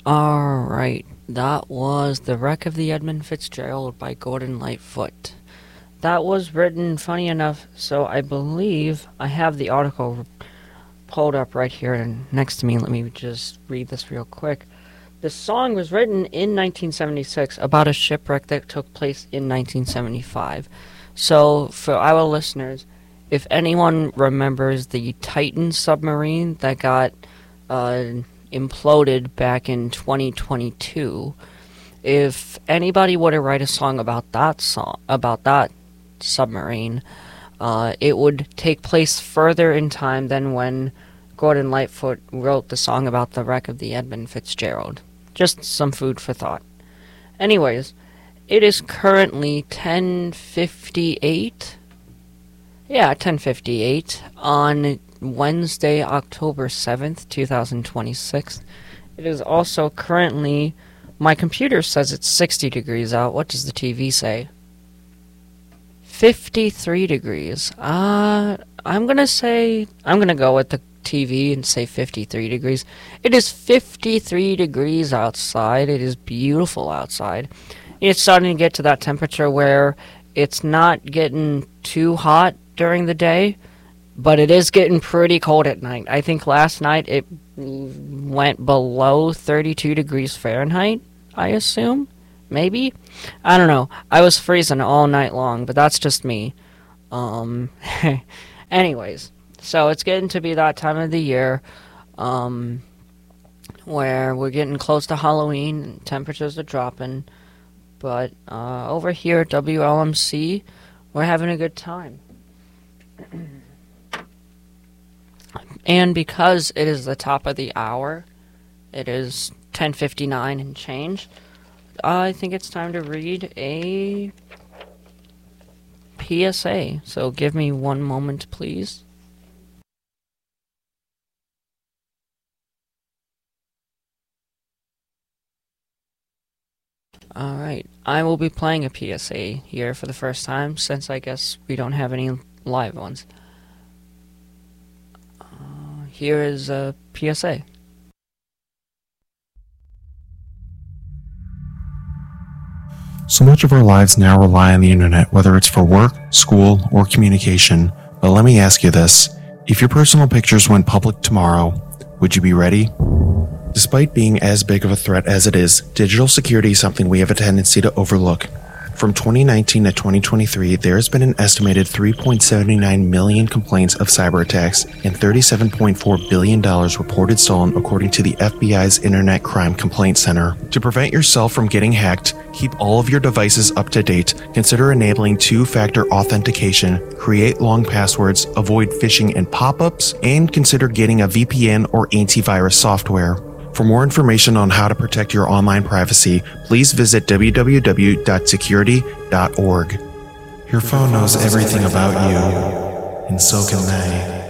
Alright, that was The Wreck of the Edmund Fitzgerald by Gordon Lightfoot. That was written, funny enough, so I believe I have the article pulled up right here next to me. Let me just read this real quick. The song was written in 1976 about a shipwreck that took place in 1975. So, for our listeners, if anyone remembers the Titan submarine that got imploded back in 2022, if anybody were to write a song about that submarine, it would take place further in time than when Gordon Lightfoot wrote the song about the wreck of the Edmund Fitzgerald. Just some food for thought. Anyways, it is currently 10:58. Yeah, 10:58 on Wednesday, October 7th, 2026. It is also currently, my computer says it's 60 degrees out. What does the TV say? 53 degrees. I'm gonna go with the TV and say 53 degrees. It is 53 degrees outside. It is beautiful outside. It's starting to get to that temperature where it's not getting too hot during the day, but it is getting pretty cold at night. I think last night it went below 32 degrees Fahrenheit, I assume. Maybe? I don't know. I was freezing all night long, but that's just me. Anyways, so it's getting to be that time of the year, where we're getting close to Halloween and temperatures are dropping. But over here at WLMC, we're having a good time. And because it is the top of the hour, it is 10:59 and change, I think it's time to read a PSA. So give me one moment, please. Alright, I will be playing a PSA here for the first time, since I guess we don't have any live ones. Here is a PSA. So much of our lives now rely on the internet, whether it's for work, school, or communication. But let me ask you this. If your personal pictures went public tomorrow, would you be ready? Despite being as big of a threat as it is, digital security is something we have a tendency to overlook. From 2019 to 2023, there has been an estimated 3.79 million complaints of cyber attacks and $37.4 billion reported stolen, according to the FBI's Internet Crime Complaint Center. To prevent yourself from getting hacked, keep all of your devices up to date, consider enabling two-factor authentication, create long passwords, avoid phishing and pop-ups, and consider getting a VPN or antivirus software. For more information on how to protect your online privacy, please visit www.security.org. Your phone knows everything about you, and so can they.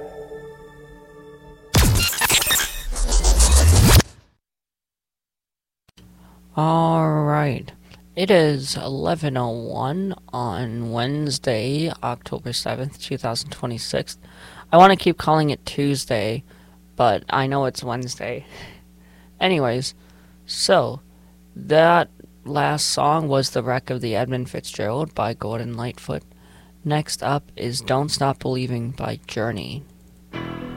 Alright, it is 11:01 on Wednesday, October 7th, 2026. I want to keep calling it Tuesday, but I know it's Wednesday. Anyways, so, that last song was The Wreck of the Edmund Fitzgerald by Gordon Lightfoot. Next up is Don't Stop Believing by Journey.